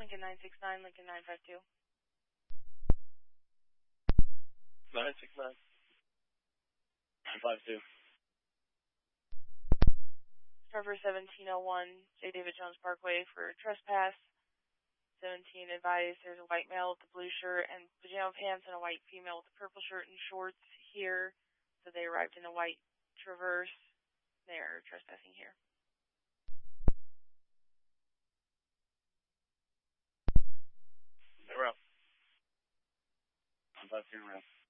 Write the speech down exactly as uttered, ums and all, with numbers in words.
Lincoln nine six nine, Lincoln nine five two. nine six nine. nine five two. Trevor seventeen oh one, J. David Jones Parkway for trespass. seventeen advised there's a white male with the blue shirt and pajama pants and a white female with the purple shirt and shorts here. So they arrived in a white Traverse. They're trespassing here. They're up. nine five two around.